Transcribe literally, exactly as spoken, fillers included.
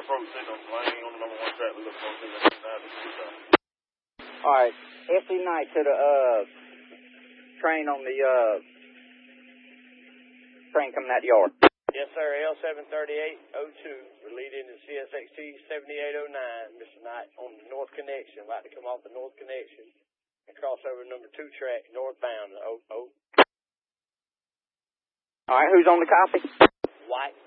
approach signal. Lane on the number one track. We look for signal. All right. S E Knight to the uh, train on the uh, train coming out the yard. Yes, sir. L seven thirty-eight oh two. We're leading to C S X T seventy-eight oh nine. Mister Knight on the north connection. About to come off the north connection and cross over number two track northbound. Oh, oh. All right. Who's on the copy? White.